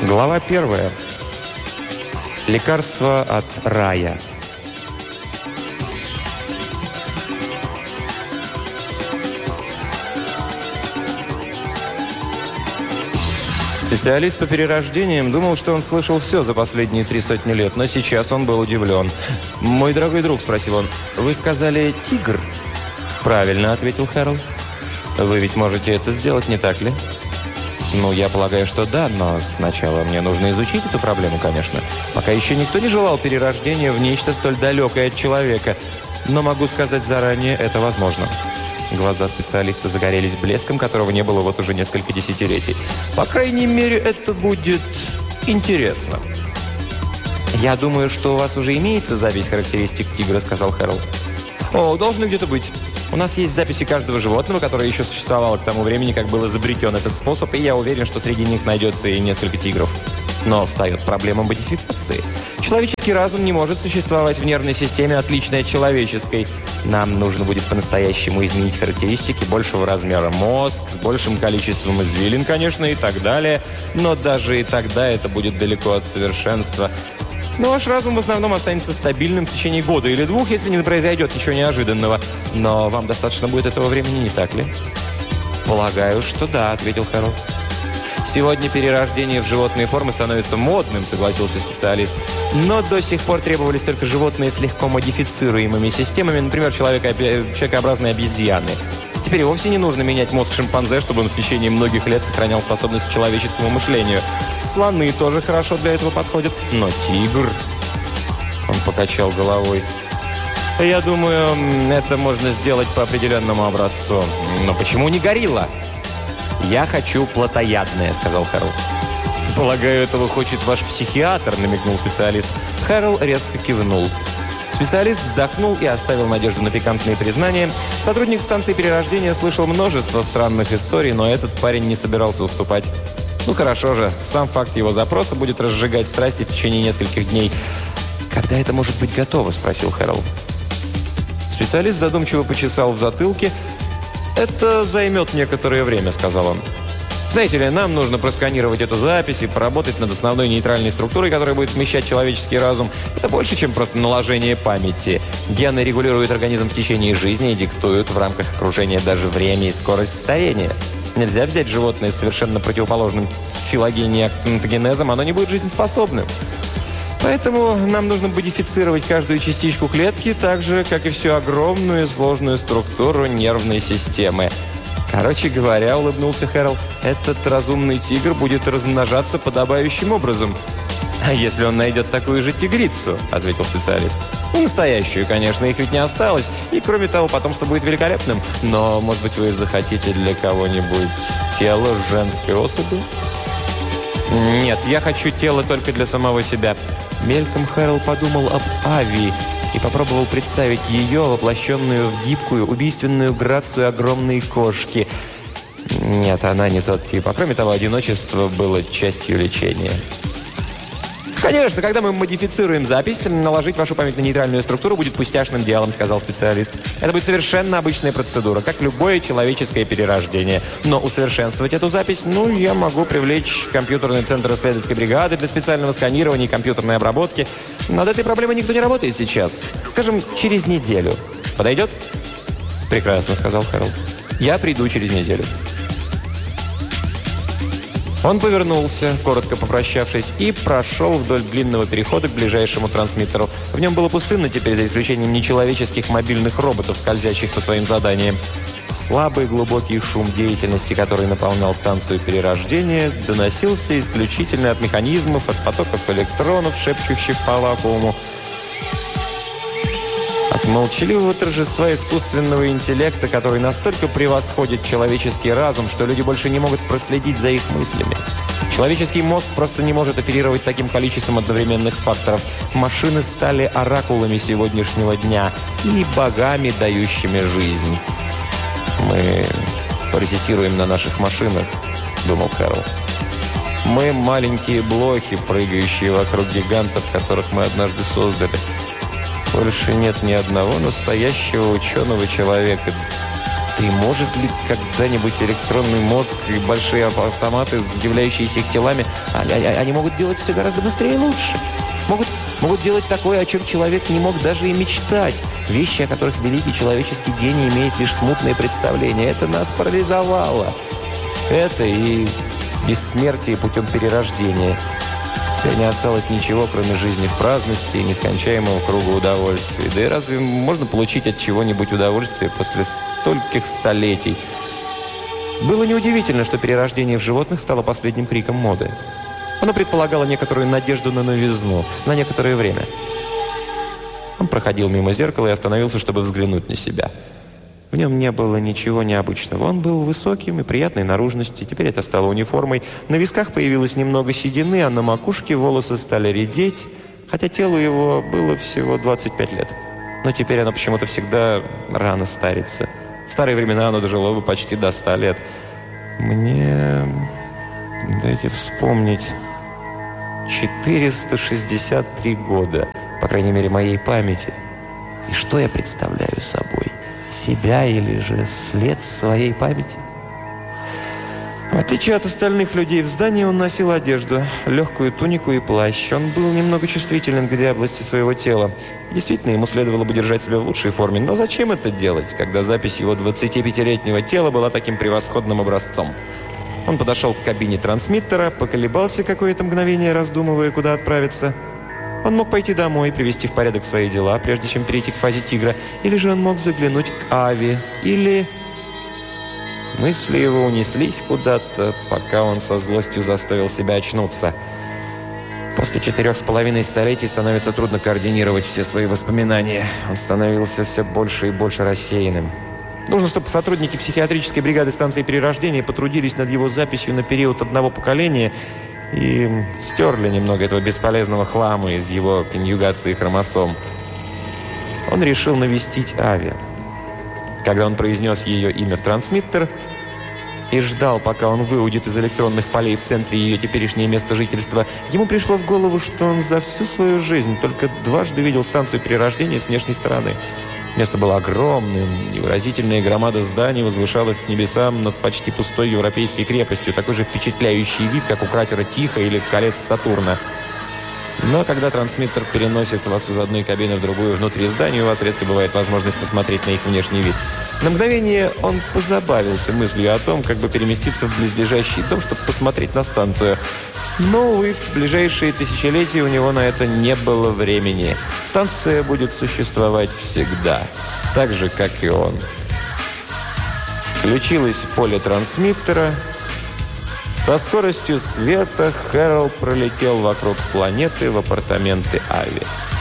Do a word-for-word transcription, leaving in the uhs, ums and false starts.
Глава первая. Лекарство от рая. Специалист по перерождениям думал, что он слышал все за последние три сотни лет, но сейчас он был удивлен. «Мой дорогой друг», — спросил он, — «вы сказали «тигр»?» «Правильно», — ответил Хэрол. «Вы ведь можете это сделать, не так ли?» «Ну, я полагаю, что да, но сначала мне нужно изучить эту проблему, конечно. Пока еще никто не желал перерождения в нечто столь далекое от человека. Но могу сказать заранее, это возможно». Глаза специалиста загорелись блеском, которого не было вот уже несколько десятилетий. «По крайней мере, это будет интересно». «Я думаю, что у вас уже имеется запись характеристик тигра», — сказал Хэрол. «О, должно где-то быть. У нас есть записи каждого животного, которое еще существовало к тому времени, как был изобретен этот способ, и я уверен, что среди них найдется и несколько тигров. Но встает проблема модификации. Человеческий разум не может существовать в нервной системе, отличной от человеческой. Нам нужно будет по-настоящему изменить характеристики большего размера мозг, с большим количеством извилин, конечно, и так далее. Но даже и тогда это будет далеко от совершенства. Но ваш разум в основном останется стабильным в течение года или двух, если не произойдет ничего неожиданного. Но вам достаточно будет этого времени, не так ли?» «Полагаю, что да», — ответил Хэрол. «Сегодня перерождение в животные формы становится модным», — согласился специалист. «Но до сих пор требовались только животные с легко модифицируемыми системами, например, человека, человекообразные обезьяны. Теперь вовсе не нужно менять мозг шимпанзе, чтобы он в течение многих лет сохранял способность к человеческому мышлению. Слоны тоже хорошо для этого подходят, но тигр...» Он покачал головой. «Я думаю, это можно сделать по определенному образцу. Но почему не горилла?» «Я хочу плотоядное», — сказал Хэрол. «Полагаю, этого хочет ваш психиатр», — намекнул специалист. Хэрол резко кивнул. Специалист вздохнул и оставил надежду на пикантные признания. Сотрудник станции перерождения слышал множество странных историй, но этот парень не собирался уступать. Ну хорошо же, сам факт его запроса будет разжигать страсти в течение нескольких дней. «Когда это может быть готово?» – спросил Хэрол. Специалист задумчиво почесал в затылке. «Это займет некоторое время», – сказал он. «Знаете ли, нам нужно просканировать эту запись и поработать над основной нейтральной структурой, которая будет вмещать человеческий разум. Это больше, чем просто наложение памяти. Гены регулируют организм в течение жизни и диктуют в рамках окружения даже время и скорость старения. Нельзя взять животное с совершенно противоположным филогении онтогенезом, оно не будет жизнеспособным. Поэтому нам нужно модифицировать каждую частичку клетки, так же, как и всю огромную и сложную структуру нервной системы». «Короче говоря», — улыбнулся Хэрол, — «этот разумный тигр будет размножаться подобающим образом». «А если он найдет такую же тигрицу?» — ответил специалист. «Ну, настоящую, конечно, их ведь не осталось. И, кроме того, потомство будет великолепным. Но, может быть, вы захотите для кого-нибудь тело женской особи?» «Нет, я хочу тело только для самого себя». Мельком Хэрол подумал об Ави и попробовал представить ее, воплощенную в гибкую, убийственную грацию огромной кошки. Нет, она не тот тип. А кроме того, одиночество было частью лечения. «Конечно, когда мы модифицируем запись, наложить вашу память на нейтральную структуру будет пустяшным делом», — сказал специалист. «Это будет совершенно обычная процедура, как любое человеческое перерождение. Но усовершенствовать эту запись, ну, я могу привлечь компьютерный центр исследовательской бригады для специального сканирования и компьютерной обработки. Над этой проблемой никто не работает сейчас. Скажем, через неделю. Подойдет?» «Прекрасно», — сказал Хэрол. «Я приду через неделю». Он повернулся, коротко попрощавшись, и прошел вдоль длинного перехода к ближайшему трансмиттеру. В нем было пустынно теперь, за исключением нечеловеческих мобильных роботов, скользящих по своим заданиям. Слабый глубокий шум деятельности, который наполнял станцию перерождения, доносился исключительно от механизмов, от потоков электронов, шепчущих по вакууму. От молчаливого торжества искусственного интеллекта, который настолько превосходит человеческий разум, что люди больше не могут проследить за их мыслями. Человеческий мозг просто не может оперировать таким количеством одновременных факторов. Машины стали оракулами сегодняшнего дня и богами, дающими жизнь. «Мы паразитируем на наших машинах», — думал Хэрол. «Мы маленькие блохи, прыгающие вокруг гигантов, которых мы однажды создали. Больше нет ни одного настоящего ученого человека. И может ли когда-нибудь электронный мозг и большие автоматы, являющиеся их телами, они могут делать все гораздо быстрее и лучше. Могут, могут делать такое, о чем человек не мог даже и мечтать. Вещи, о которых великий человеческий гений имеет лишь смутные представления. Это нас парализовало. Это и бессмертие путем перерождения. Теперь не осталось ничего, кроме жизни в праздности и нескончаемого круга удовольствий. Да и разве можно получить от чего-нибудь удовольствие после стольких столетий? Было неудивительно, что перерождение в животных стало последним криком моды. Оно предполагало некоторую надежду на новизну, на некоторое время. Он проходил мимо зеркала и остановился, чтобы взглянуть на себя. В нем не было ничего необычного. Он был высоким и приятной наружности. Теперь это стало униформой. На висках появилось немного седины, а на макушке волосы стали редеть, хотя телу его было всего двадцать пять лет. Но теперь оно почему-то всегда рано старится. В старые времена оно дожило бы почти до ста лет. Мне... Дайте вспомнить... четыреста шестьдесят три года, по крайней мере, моей памяти. И что я представляю собой? Себя или же след своей памяти? В отличие от остальных людей в здании, он носил одежду, легкую тунику и плащ. Он был немного чувствителен к области своего тела. Действительно, ему следовало бы держать себя в лучшей форме. Но зачем это делать, когда запись его двадцатипятилетнего тела была таким превосходным образцом? Он подошел к кабине трансмиттера, поколебался какое-то мгновение, раздумывая, куда отправиться. Он мог пойти домой, привести в порядок свои дела, прежде чем перейти к фазе тигра. Или же он мог заглянуть к Ави. Или... Мысли его унеслись куда-то, пока он со злостью заставил себя очнуться. После четырех с половиной столетий становится трудно координировать все свои воспоминания. Он становился все больше и больше рассеянным. Нужно, чтобы сотрудники психиатрической бригады станции перерождения потрудились над его записью на период одного поколения и стерли немного этого бесполезного хлама из его конъюгации хромосом. Он решил навестить Ави. Когда он произнес ее имя в трансмиттер и ждал, пока он выудит из электронных полей в центре ее теперешнее место жительства, ему пришло в голову, что он за всю свою жизнь только дважды видел станцию перерождения с внешней стороны. Место было огромным, невыразительная громада зданий возвышалась к небесам над почти пустой европейской крепостью, такой же впечатляющий вид, как у кратера Тихо или колец Сатурна. Но когда трансмиттер переносит вас из одной кабины в другую внутри здания, у вас редко бывает возможность посмотреть на их внешний вид. На мгновение он позабавился мыслью о том, как бы переместиться в близлежащий дом, чтобы посмотреть на станцию. Но, увы, в ближайшие тысячелетия у него на это не было времени. Станция будет существовать всегда, так же, как и он. Включилось поле трансмиттера. Со скоростью света Хэрол пролетел вокруг планеты в апартаменты Ави.